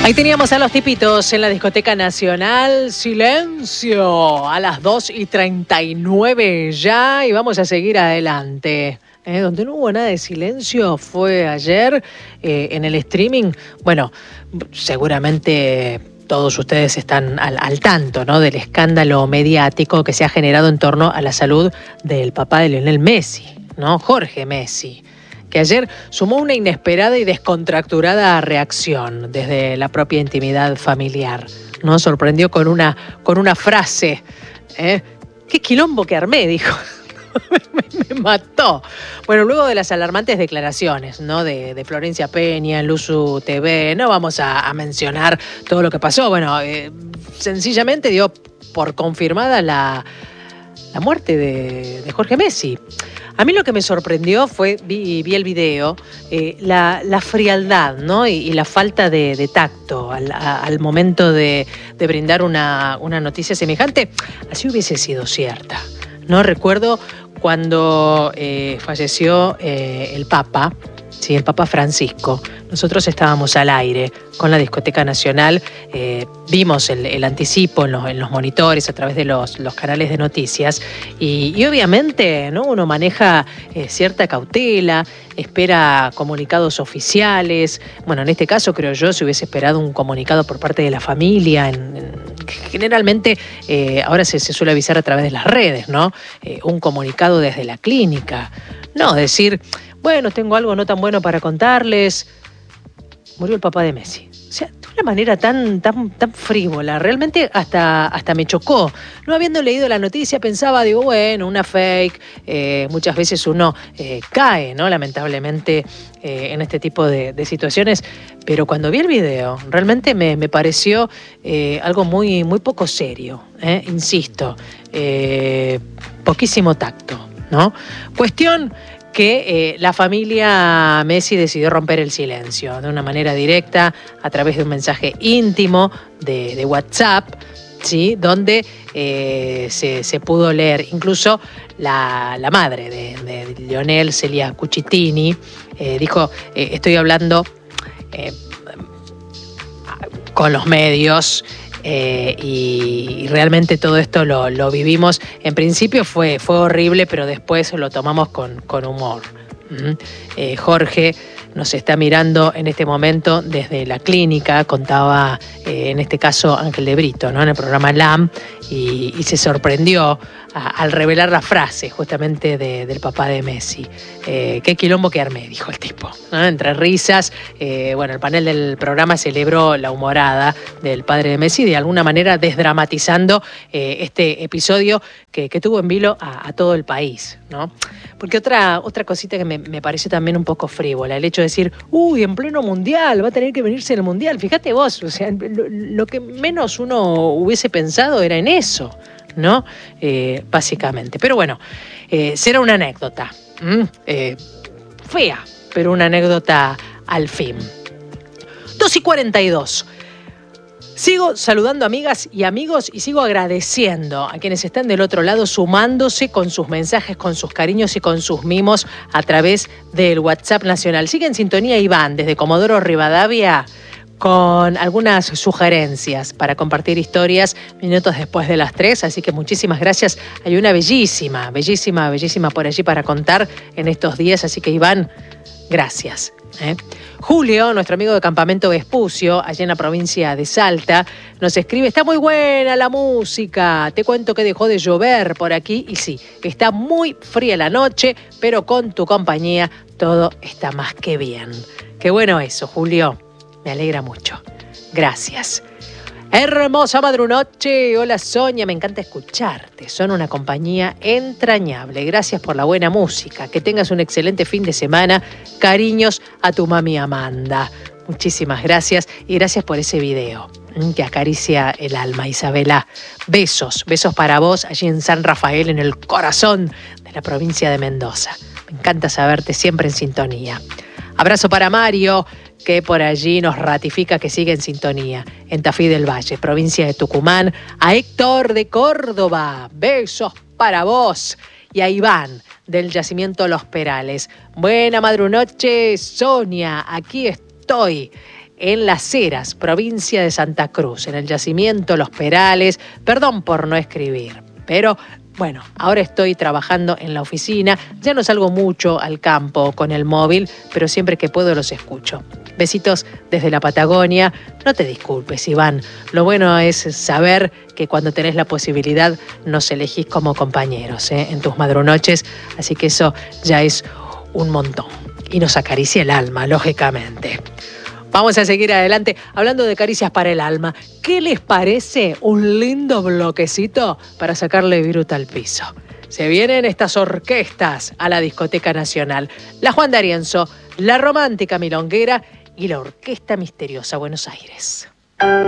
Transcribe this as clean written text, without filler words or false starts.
Ahí teníamos a los tipitos en la Discoteca Nacional. Silencio a las 2:39 ya, y vamos a seguir adelante. Donde no hubo nada de silencio fue ayer en el streaming. Bueno, seguramente todos ustedes están al tanto, ¿no?, del escándalo mediático que se ha generado en torno a la salud del papá de Lionel Messi, ¿no?, Jorge Messi, que ayer sumó una inesperada y descontracturada reacción desde la propia intimidad familiar, ¿no? Sorprendió con una frase. ¡Qué quilombo que armé!, dijo. me mató. Bueno, luego de las alarmantes declaraciones, ¿no?, de Florencia Peña en Luzu TV, no vamos a mencionar todo lo que pasó. Bueno, sencillamente dio por confirmada la muerte de Jorge Messi. A mí lo que me sorprendió fue, vi el video, la frialdad, ¿no?, y la falta de tacto al momento de brindar una noticia semejante, así hubiese sido cierta, ¿no? Recuerdo cuando falleció el Papa, sí, el Papa Francisco. Nosotros estábamos al aire con la Discoteca Nacional, vimos el anticipo en los monitores a través de los canales de noticias y obviamente, ¿no?, uno maneja cierta cautela, espera comunicados oficiales. Bueno, en este caso creo yo se hubiese esperado un comunicado por parte de la familia. Generalmente ahora se suele avisar a través de las redes, ¿no? Un comunicado desde la clínica. No, decir, bueno, tengo algo no tan bueno para contarles. Murió el papá de Messi. O sea, de una manera tan frívola. Realmente hasta me chocó. No habiendo leído la noticia, pensaba, digo, bueno, una fake. Muchas veces uno cae, ¿no?, lamentablemente, en este tipo de situaciones. Pero cuando vi el video, realmente me pareció algo muy poco serio. Insisto, poquísimo tacto, ¿no? Cuestión que la familia Messi decidió romper el silencio de una manera directa a través de un mensaje íntimo de WhatsApp, ¿sí?, donde se pudo leer. Incluso la madre de Lionel, Celia Cucitini, dijo, estoy hablando con los medios. Y realmente todo esto lo vivimos. En principio fue horrible, pero después lo tomamos con humor. Jorge nos está mirando en este momento desde la clínica, contaba en este caso Ángel de Brito, ¿no?, en el programa LAM, y se sorprendió al revelar la frase justamente del papá de Messi. Qué quilombo que armé, dijo el tipo, ¿no? Entre risas. Bueno, el panel del programa celebró la humorada del padre de Messi, de alguna manera desdramatizando este episodio que tuvo en vilo a todo el país, ¿no? Porque otra cosita que me pareció también un poco frívola, el hecho de decir, en pleno mundial, va a tener que venirse en el mundial. Fíjate vos, o sea, lo que menos uno hubiese pensado era en eso, ¿no? Básicamente. Pero bueno, será una anécdota. Fea, pero una anécdota al fin. 2:42. Sigo saludando amigas y amigos y sigo agradeciendo a quienes están del otro lado, sumándose con sus mensajes, con sus cariños y con sus mimos a través del WhatsApp nacional. Sigue en sintonía Iván desde Comodoro Rivadavia con algunas sugerencias para compartir historias minutos después de las 3, así que muchísimas gracias. Hay una bellísima por allí para contar en estos días, así que Iván, gracias. Julio, nuestro amigo de Campamento Vespucio, allá en la provincia de Salta, nos escribe, está muy buena la música, te cuento que dejó de llover por aquí, y sí, está muy fría la noche, pero con tu compañía todo está más que bien. Qué bueno eso, Julio. Me alegra mucho. Gracias. Hermosa madrunoche. Hola Sonia, me encanta escucharte. Son una compañía entrañable. Gracias por la buena música. Que tengas un excelente fin de semana. Cariños a tu mami Amanda. Muchísimas gracias y gracias por ese video que acaricia el alma, Isabela. Besos para vos allí en San Rafael, en el corazón de la provincia de Mendoza. Me encanta saberte siempre en sintonía. Abrazo para Mario, que por allí nos ratifica que sigue en sintonía, en Tafí del Valle, provincia de Tucumán. A Héctor de Córdoba, besos para vos. Y a Iván, del Yacimiento Los Perales. Buena madrunoche, Sonia, aquí estoy. en Las Heras, provincia de Santa Cruz, en el yacimiento Los Perales. Perdón por no escribir, pero bueno, ahora estoy trabajando en la oficina, ya no salgo mucho al campo con el móvil, pero siempre que puedo los escucho. Besitos desde la Patagonia. No te disculpes, Iván. Lo bueno es saber que cuando tenés la posibilidad nos elegís como compañeros, en tus madrunoches, así que eso ya es un montón. Y nos acaricia el alma, lógicamente. Vamos a seguir adelante hablando de caricias para el alma. ¿Qué les parece un lindo bloquecito para sacarle viruta al piso? Se vienen estas orquestas a la Discoteca Nacional. La Juan D'Arienzo, la Romántica Milonguera y la Orquesta Misteriosa Buenos Aires.